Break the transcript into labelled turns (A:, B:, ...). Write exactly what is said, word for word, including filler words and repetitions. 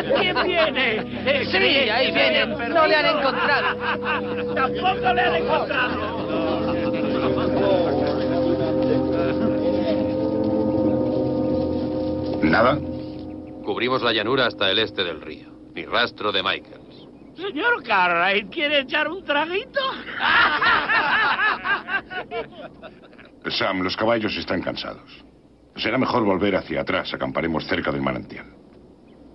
A: ¿Quién viene? Eh,
B: Sí, ahí viene. No le han encontrado.
A: Tampoco le han encontrado.
C: ¿Nada?
D: Cubrimos la llanura hasta el este del río. Ni rastro de Michaels.
A: Señor Cartwright, ¿quiere echar un traguito?
C: Sam, los caballos están cansados. Será mejor volver hacia atrás. Acamparemos cerca del manantial.